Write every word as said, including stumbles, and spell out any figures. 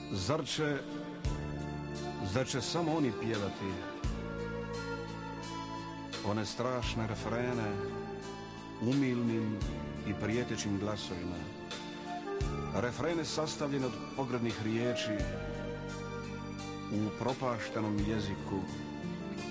Zar će, zar će samo oni pjevati one strašne refrene umilnim i prijetećim glasovima, refrene sastavljene od pogrdnih riječi u propaštenom jeziku